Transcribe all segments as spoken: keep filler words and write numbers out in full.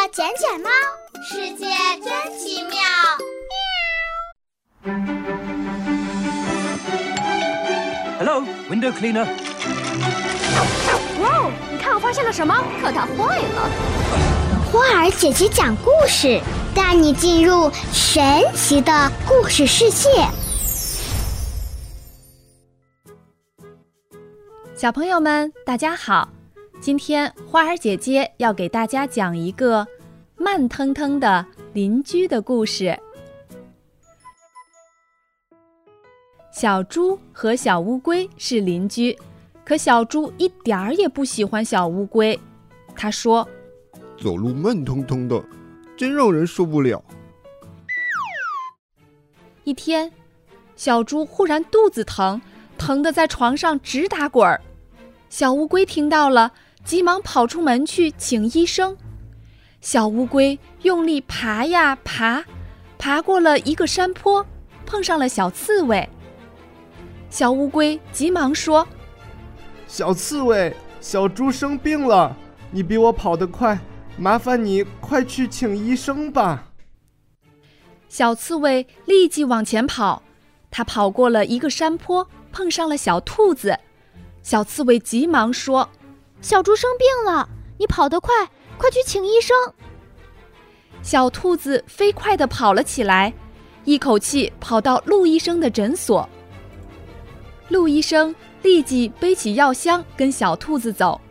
捡捡猫， 世界真奇妙。 Hello, window cleaner. 哇哦，你看我发现了什么？可它坏了。 花儿姐姐讲故事，带你进入神奇的故事世界。 小朋友们，大家好！今天花儿姐姐要给大家讲一个慢腾腾的邻居的故事。小猪和小乌龟是邻居，可小猪一点儿也不喜欢小乌龟。他说：“ 走路慢腾腾的，真让人受不了。” 一天，小猪忽然肚子疼，疼得在床上直打滚儿。小乌龟听到了，急忙跑出门去请医生。小乌龟用力爬呀爬，爬过了一个山坡，碰上了小刺猬。小乌龟急忙说：“ 小刺猬，小猪生病了，你比我跑得快，麻烦你快去请医生吧。” 小刺猬立即往前跑，它跑过了一个山坡，碰上了小兔子。小刺猬急忙说：“ 小猪生病了，你跑得快，快去请医生。” 小兔子飞快地跑了起来，一口气跑到陆医生的诊所。陆医生立即背起药箱跟小兔子走。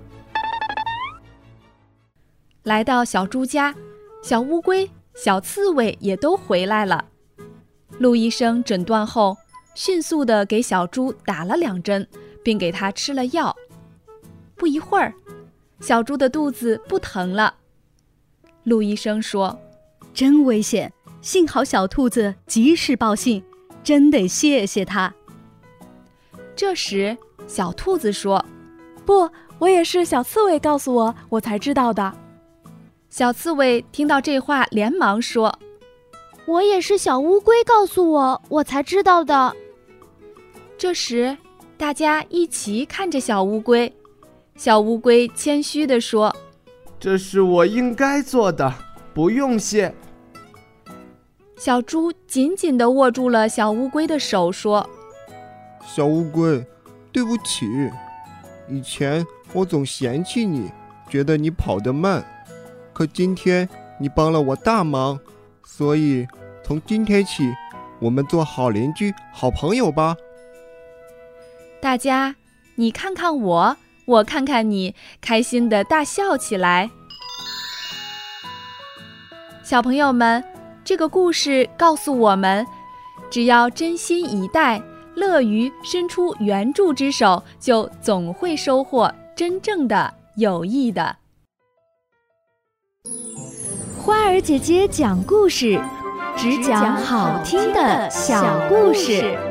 来到小猪家，小乌龟、小刺猬也都回来了。陆医生诊断后，迅速地给小猪打了两针，并给它吃了药。不一会儿，小猪的肚子不疼了。陆医生说：“ 真危险，幸好小兔子及时报信，真得谢谢它。” 这时，小兔子说：“ 不，我也是小刺猬告诉我，我才知道的。” 小刺猬听到这话，连忙说：“ 我也是小乌龟告诉我，我才知道的。” 这时，大家一起看着小乌龟。小乌龟谦虚地说：“ 这是我应该做的，不用谢。” 小猪紧紧地握住了小乌龟的手，说：“ 小乌龟，对不起，以前我总嫌弃你，觉得你跑得慢，可今天你帮了我大忙，所以从今天起，我们做好邻居、好朋友吧。” 大家，你看看我，我看看你，开心地大笑起来。小朋友们，这个故事告诉我们，只要真心以待，乐于伸出援助之手，就总会收获真正的友谊的。 花儿姐姐讲故事，只讲好听的小故事。